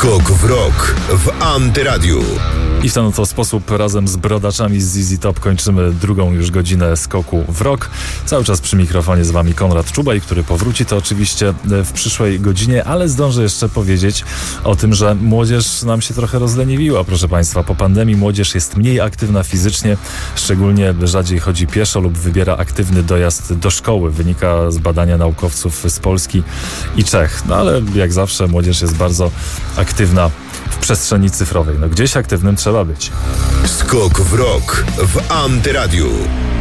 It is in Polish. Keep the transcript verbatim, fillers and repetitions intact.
Skok w rok w Antyradiu. I w ten oto sposób razem z brodaczami z Z Z Top kończymy drugą już godzinę Skoku w rok. Cały czas przy mikrofonie z wami Konrad Czubaj, który powróci to oczywiście w przyszłej godzinie, ale zdążę jeszcze powiedzieć o tym, że młodzież nam się trochę rozleniwiła, proszę państwa. Po pandemii młodzież jest mniej aktywna fizycznie, szczególnie rzadziej chodzi pieszo lub wybiera aktywny dojazd do szkoły. Wynika z badania naukowców z Polski i Czech. No ale jak zawsze młodzież jest bardzo aktywna w przestrzeni cyfrowej. No gdzieś aktywnym trzeba być. Skok w rok w Antyradiu.